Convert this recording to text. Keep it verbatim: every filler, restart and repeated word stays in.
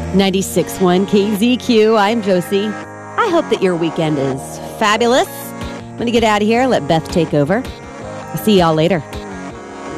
ninety-six point one K Z Q. I'm Josie. I hope that your weekend is fabulous. I'm going to get out of here. Let Beth take over. I'll see y'all later.